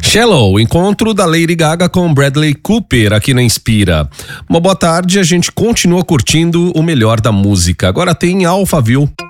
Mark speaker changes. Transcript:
Speaker 1: Shallow, encontro da Lady Gaga com Bradley Cooper aqui na Inspira. Uma boa tarde, a gente continua curtindo o melhor da música. Agora tem Alphaville.